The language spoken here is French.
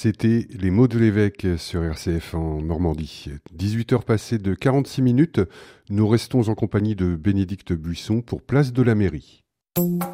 C'était les mots de l'évêque sur RCF en Normandie. 18h passées de 46 minutes, nous restons en compagnie de Bénédicte Buisson pour Place de la Mairie.